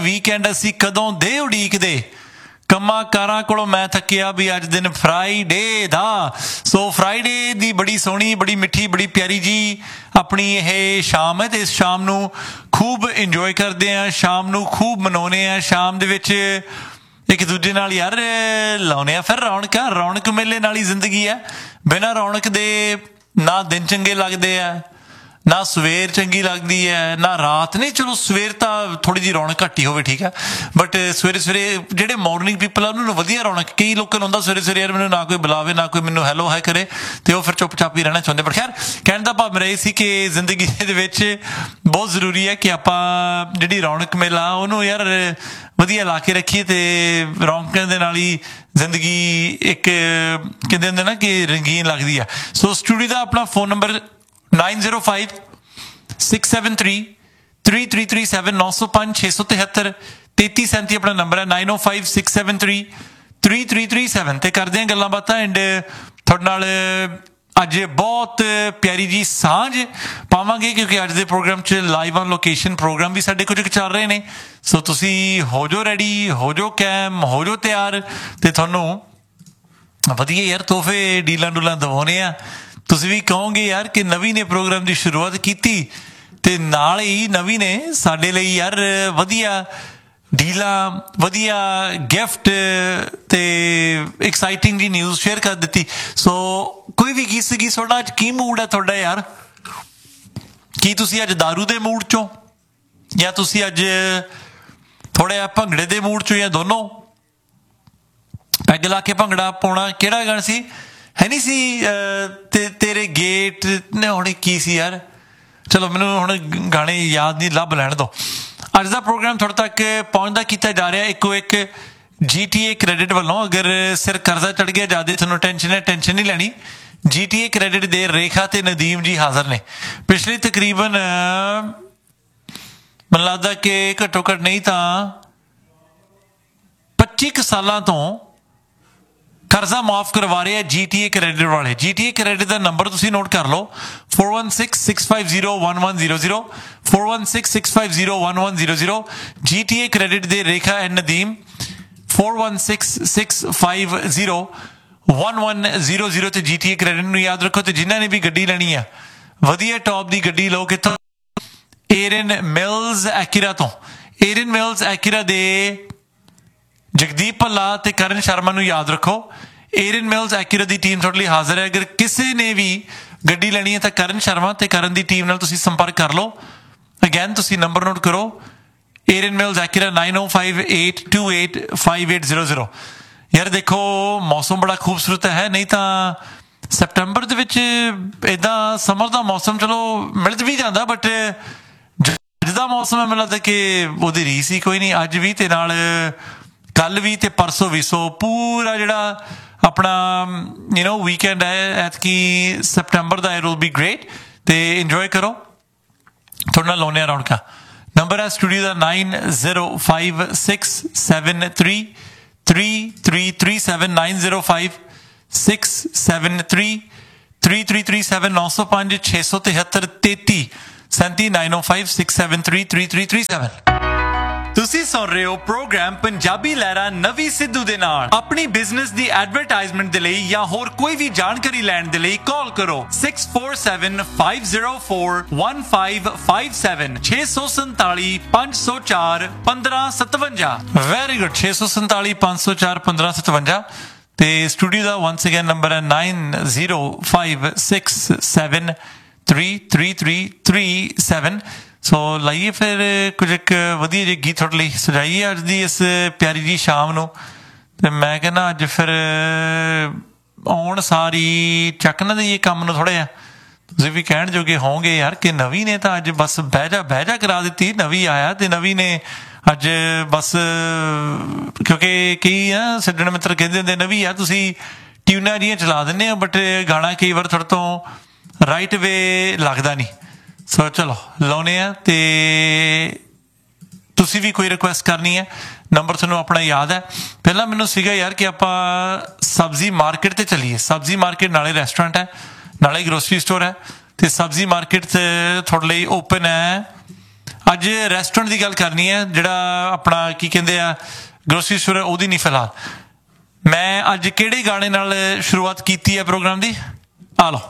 Weekend ਅਸੀਂ ਕਦੋਂ ਦੇ ਉਡੀਕਦੇ ਕੰਮਾਂ ਕਾਰਾਂ ਕੋਲੋਂ ਮੈਂ ਥੱਕਿਆ ਵੀ ਅੱਜ ਦਿਨ ਫਰਾਈਡੇ ਦਾ। ਸੋ ਫਰਾਈਡੇ ਦੀ ਬੜੀ ਸੋਹਣੀ ਬੜੀ ਮਿੱਠੀ ਬੜੀ ਪਿਆਰੀ ਜੀ ਆਪਣੀ ਇਹ ਸ਼ਾਮ ਹੈ ਤੇ ਇਸ ਸ਼ਾਮ ਨੂੰ ਖੂਬ ਇੰਜੋਏ ਕਰਦੇ ਹਾਂ, ਸ਼ਾਮ ਨੂੰ ਖੂਬ ਮਨਾਉਂਦੇ ਹਾਂ। ਸ਼ਾਮ ਦੇ ਵਿੱਚ ਇੱਕ ਦੂਜੇ ਨਾਲ ਯਾਰ ਲਾਉਂਦੇ ਆ ਫਿਰ ਰੌਣਕਾਂ। ਰੌਣਕ ਮੇਲੇ ਨਾਲ ਹੀ ਜ਼ਿੰਦਗੀ ਹੈ। ਬਿਨਾਂ ਰੌਣਕ ਦੇ ਨਾ ਦਿਨ ਚੰਗੇ ਲੱਗਦੇ ਆ, ਨਾ ਸਵੇਰ ਚੰਗੀ ਲੱਗਦੀ ਹੈ, ਨਾ ਰਾਤ। ਨਹੀਂ ਚਲੋ ਸਵੇਰ ਤਾਂ ਥੋੜ੍ਹੀ ਜਿਹੀ ਰੌਣਕ ਘੱਟ ਹੀ ਹੋਵੇ ਠੀਕ ਹੈ, ਬਟ ਸਵੇਰੇ ਸਵੇਰੇ ਜਿਹੜੇ ਮੋਰਨਿੰਗ ਪੀਪਲ ਆ ਉਹਨਾਂ ਨੂੰ ਵਧੀਆ ਰੌਣਕ। ਕਈ ਲੋਕਾਂ ਨੂੰ ਹੁੰਦਾ ਸਵੇਰੇ ਸਵੇਰੇ ਯਾਰ ਮੈਨੂੰ ਨਾ ਕੋਈ ਬੁਲਾਵੇ ਨਾ ਕੋਈ ਮੈਨੂੰ ਹੈਲੋ ਹਾਈ ਕਰੇ ਤੇ ਉਹ ਫਿਰ ਚੁੱਪ ਚਾਪ ਹੀ ਰਹਿਣਾ ਚਾਹੁੰਦੇ। ਪਰ ਖੈਰ ਕਹਿਣ ਦਾ ਭਾਵ ਮੇਰਾ ਇਹ ਸੀ ਕਿ ਜ਼ਿੰਦਗੀ ਦੇ ਵਿੱਚ ਬਹੁਤ ਜ਼ਰੂਰੀ ਹੈ ਕਿ ਆਪਾਂ ਜਿਹੜੀ ਰੌਣਕ ਮੇਲਾ ਉਹਨੂੰ ਯਾਰ ਵਧੀਆ ਲਾ ਕੇ ਰੱਖੀਏ ਤੇ ਰੌਣਕਾਂ ਦੇ ਨਾਲ ਹੀ ਜ਼ਿੰਦਗੀ ਇੱਕ ਕਹਿੰਦੇ ਹੁੰਦੇ ਨਾ ਕਿ ਰੰਗੀਨ ਲੱਗਦੀ ਆ। ਸੋ ਸਟੂਡੀਓ ਦਾ ਆਪਣਾ ਫੋਨ ਨੰਬਰ 9056733337 905-673-3337 ਆਪਣਾ ਨੰਬਰ ਹੈ 9056733337 ਤੇ ਕਰਦੇ ਹਾਂ ਗੱਲਾਂ ਬਾਤਾਂ। ਐਂਡ ਤੁਹਾਡੇ ਨਾਲ ਅੱਜ ਬਹੁਤ ਪਿਆਰੀ ਜੀ ਸਾਂਝ ਪਾਵਾਂਗੇ ਕਿਉਂਕਿ ਅੱਜ ਦੇ ਪ੍ਰੋਗਰਾਮ 'ਚ ਲਾਈਵ ਔਨ ਲੋਕੇਸ਼ਨ ਪ੍ਰੋਗਰਾਮ ਵੀ ਸਾਡੇ ਕੁਝ ਚੱਲ ਰਹੇ ਨੇ। ਸੋ ਤੁਸੀਂ ਹੋ ਜਾਓ ਰੈਡੀ, ਹੋ ਜਾਓ ਕੈਮ, ਹੋ ਜਾਓ ਤਿਆਰ ਤੇ ਤੁਹਾਨੂੰ ਵਧੀਆ ਯਾਰ ਤੋਹਫੇ ਡੀਲਾਂ ਡੂਲਾਂ ਦਵਾਉਣੇ ਆ। ਤੁਸੀਂ ਵੀ ਕਹੋਗੇ ਯਾਰ ਕਿ ਨਵੀਂ ਨੇ ਪ੍ਰੋਗਰਾਮ ਦੀ ਸ਼ੁਰੂਆਤ ਕੀਤੀ ਤੇ ਨਾਲ ਹੀ ਨਵੀਂ ਨੇ ਸਾਡੇ ਲਈ ਯਾਰ ਵਧੀਆ ਡੀਲਾਂ ਵਧੀਆ ਗਿਫਟ ਤੇ ਐਕਸਾਈਟਿੰਗ ਜੀ ਨਿਊਜ਼ ਸ਼ੇਅਰ ਕਰ ਦਿੱਤੀ। ਸੋ ਕੋਈ ਵੀ ਕੀ ਸੀਗੀ ਤੁਹਾਡਾ ਅੱਜ ਕੀ ਮੂਡ ਹੈ ਤੁਹਾਡਾ ਯਾਰ? ਕੀ ਤੁਸੀਂ ਅੱਜ ਦਾਰੂ ਦੇ ਮੂਡ ਚੋਂ ਜਾਂ ਤੁਸੀਂ ਅੱਜ ਥੋੜ੍ਹਾ ਜਿਹਾ ਭੰਗੜੇ ਦੇ ਮੂਡ ਚੋਂ ਜਾਂ ਦੋਨੋਂ? ਪੈਗ ਲਾ ਕੇ ਭੰਗੜਾ ਪਾਉਣਾ ਕਿਹੜਾ ਗਾਣਾ ਸੀ? ਹੈ ਨਹੀਂ ਸੀ ਤੇ ਤੇਰੇ ਗੇਟ ਨੇ ਹੁਣ ਕੀ ਸੀ ਯਾਰ? ਚਲੋ ਮੈਨੂੰ ਹੁਣ ਗਾਣੇ ਯਾਦ ਨਹੀਂ, ਲੱਭ ਲੈਣ ਦਿਓ। ਅੱਜ ਦਾ ਪ੍ਰੋਗਰਾਮ ਤੁਹਾਡੇ ਤੱਕ ਪਹੁੰਚਦਾ ਕੀਤਾ ਜਾ ਰਿਹਾ ਇੱਕੋ ਇੱਕ GTA ਕ੍ਰੈਡਿਟ ਵੱਲੋਂ। ਅਗਰ ਸਿਰ ਕਰਜ਼ਾ ਚੜ੍ਹ ਗਿਆ ਜ਼ਿਆਦਾ ਤੁਹਾਨੂੰ ਟੈਨਸ਼ਨ ਹੈ, ਟੈਨਸ਼ਨ ਨਹੀਂ ਲੈਣੀ। GTA ਕ੍ਰੈਡਿਟ ਦੇ ਰੇਖਾ ਤੇ ਨਦੀਮ ਜੀ ਹਾਜ਼ਰ ਨੇ। ਪਿਛਲੀ ਤਕਰੀਬਨ ਮੈਨੂੰ ਲੱਗਦਾ ਕਿ ਘੱਟੋ ਘੱਟ ਨਹੀਂ ਤਾਂ 25 ਸਾਲਾਂ ਤੋਂ ਕਰਜ਼ਾ ਮਾਫ ਕਰਵਾ ਰਹੇ ਆ GTA ਕ੍ਰੈਡਿਟ ਵਾਲੇ। GTA ਕ੍ਰੈਡਿਟ ਦਾ ਨੰਬਰ ਤੁਸੀਂ ਨੋਟ ਕਰ ਲਓ 4166501100 4166501100। GTA ਕ੍ਰੈਡਿਟ ਦੇ ਰੇਖਾ ਐਂਡ ਨਦੀਮ 4166501100 ਤੇ GTA ਕ੍ਰੈਡਿਟ ਨੂੰ ਯਾਦ ਰੱਖੋ। ਤੇ ਜਿਨ੍ਹਾਂ ਨੇ ਵੀ ਗੱਡੀ ਲੈਣੀ ਆ ਵਧੀਆ ਟੌਪ ਦੀ ਗੱਡੀ ਲਓ ਕਿੱਥੋਂ? ਏਰਨ ਮਿਲਜ਼ ਐਕਿਰਾ ਤੋਂ। ਏਰਨ ਮਿਲਜ਼ ਐਕਿਰਾ ਦੇ ਜਗਦੀਪ ਭੱਲਾ ਤੇ ਕਰਨ ਸ਼ਰਮਾ ਨੂੰ ਯਾਦ ਰੱਖੋ। ਏਰਨ ਮਿਲਜ਼ ਐਕਿਰਾ ਦੀ ਟੀਮ ਤੁਹਾਡੇ ਲਈ ਹਾਜ਼ਰ ਹੈ। ਅਗਰ ਕਿਸੇ ਨੇ ਵੀ ਗੱਡੀ ਲੈਣੀ ਹੈ ਤਾਂ ਕਰਨ ਸ਼ਰਮਾ ਤੇ ਕਰਨ ਦੀ ਟੀਮ ਨਾਲ ਤੁਸੀਂ ਸੰਪਰਕ ਕਰ ਲਓ। ਅਗੇਨ ਤੁਸੀਂ ਨੰਬਰ ਨੋਟ ਕਰੋ ਏਰਨ ਮਿਲਜ਼ ਐਕਿਰਾ 9058285800। ਯਾਰ ਦੇਖੋ ਮੌਸਮ ਬੜਾ ਖੂਬਸੂਰਤ ਹੈ, ਨਹੀਂ ਤਾਂ ਸੈਪਟੈਂਬਰ ਦੇ ਵਿੱਚ ਇੱਦਾਂ ਸਮਰ ਦਾ ਮੌਸਮ ਚਲੋ ਮਿਲ ਵੀ ਜਾਂਦਾ ਬਟ ਅੱਜ ਦਾ ਮੌਸਮ ਹੈ ਮੈਨੂੰ ਲੱਗਦਾ ਕਿ ਉਹਦੀ ਰੀਸ ਹੀ ਕੋਈ ਨਹੀਂ। ਅੱਜ ਵੀ ਤੇ ਨਾਲ ਕੱਲ ਵੀ ਤੇ ਪਰਸੋਂ ਵੀ। ਸੋ ਪੂਰਾ ਜਿਹੜਾ ਆਪਣਾ ਵੀਕਐਂਡ ਹੈ ਐਤਕੀ September the it will be great ਤੇ ਇੰਜੋਏ ਕਰੋ। ਤੁਹਾਡੇ ਨਾਲ ਲਾਉਂਦੇ ਆ ਰੌਣਕਾਂ। ਨੰਬਰ ਹੈ ਸਟੂਡੀਓ ਦਾ 9056733337 9056733337 905-673-3337 9056733337। ਤੁਸੀਂ ਸੁਣ ਰਹੇ ਹੋ ਪ੍ਰੋਗਰਾਮ ਪੰਜਾਬੀ ਲਹਿਰਾ ਨਵੀਂ ਸਿੱਧੂ ਦੇ ਨਾਲ। ਆਪਣੀ ਬਿਜ਼ਨਸ ਦੀ ਐਡਵਰਟਾਈਜ਼ਮੈਂਟ ਦੇ ਲਈ ਜਾਂ ਹੋਰ ਕੋਈ ਵੀ ਜਾਣਕਾਰੀ ਲੈਣ ਦੇ ਲਈ ਕਾਲ ਕਰੋ 6475041557 647-504-1557। ਵੈਰੀ ਗੁੱਡ 647-504-1557 ਤੇ ਸਟੂਡੀਓ ਦਾ ਵਾਂਸ ਅਗੇਨ ਨੰਬਰ ਹੈ 9056733337। ਸੋ ਲਾਈਏ ਫਿਰ ਕੁਝ ਇੱਕ ਵਧੀਆ ਜਿਹੀ ਗੀਤ ਤੁਹਾਡੇ ਲਈ ਸਜਾਈਏ ਅੱਜ ਦੀ ਇਸ ਪਿਆਰੀ ਜੀ ਸ਼ਾਮ ਨੂੰ। ਤੇ ਮੈਂ ਕਹਿੰਦਾ ਅੱਜ ਫਿਰ ਆਉਣ ਸਾਰੀ ਚੱਕ ਨਾ ਦੇਈਏ ਕੰਮ ਨੂੰ ਥੋੜ੍ਹਾ ਜਿਹਾ। ਤੁਸੀਂ ਵੀ ਕਹਿਣ ਜੋਗੇ ਹੋਵੋਗੇ ਯਾਰ ਕਿ ਨਵੀਂ ਨੇ ਤਾਂ ਅੱਜ ਬਸ ਬਹਿ ਜਾ ਕਰਾ ਦਿੱਤੀ। ਨਵੀਂ ਆਇਆ ਤੇ ਨਵੀਂ ਨੇ ਅੱਜ ਬਸ ਕਿਉਂਕਿ ਕਈ ਆ ਸੱਜਣ ਮਿੱਤਰ ਕਹਿੰਦੇ ਹੁੰਦੇ ਨਵੀਂ ਯਾਰ ਤੁਸੀਂ ਟਿਊਨਾਂ ਜਿਹੀਆਂ ਚਲਾ ਦਿੰਦੇ ਆ ਬਟ ਗਾਣਾ ਕਈ ਵਾਰ ਤੁਹਾਡੇ ਤੋਂ ਰਾਈਟ ਵੇ ਲੱਗਦਾ ਨਹੀਂ। ਸੋ ਚਲੋ ਲਾਉਣੇ ਆ ਤੇ ਤੁਸੀਂ ਵੀ ਕੋਈ ਰਿਕੁਐਸਟ ਕਰਨੀ ਹੈ ਨੰਬਰ ਤੁਹਾਨੂੰ ਆਪਣਾ ਯਾਦ ਹੈ। ਪਹਿਲਾਂ ਮੈਨੂੰ ਸੀਗਾ ਯਾਰ ਕਿ ਆਪਾਂ ਸਬਜ਼ੀ ਮਾਰਕੀਟ ਤੇ ਚੱਲੀਏ। ਸਬਜ਼ੀ ਮਾਰਕੀਟ ਨਾਲੇ ਰੈਸਟੋਰੈਂਟ ਹੈ ਨਾਲੇ ਗਰੋਸਰੀ ਸਟੋਰ ਹੈ ਤੇ ਸਬਜ਼ੀ ਮਾਰਕੀਟ ਤੁਹਾਡੇ ਲਈ ਓਪਨ ਹੈ ਅੱਜ ਰੈਸਟੋਰੈਂਟ ਦੀ ਗੱਲ ਕਰਨੀ ਹੈ, ਜਿਹੜਾ ਆਪਣਾ ਕੀ ਕਹਿੰਦੇ ਆ ਗਰੋਸਰੀ ਸਟੋਰ ਹੈ, ਉਹਦੀ ਨਹੀਂ ਫਿਲਹਾਲ। ਮੈਂ ਅੱਜ ਕਿਹੜੇ ਗਾਣੇ ਨਾਲ ਸ਼ੁਰੂਆਤ ਕੀਤੀ ਹੈ ਪ੍ਰੋਗਰਾਮ ਦੀ? ਆ ਲਓ।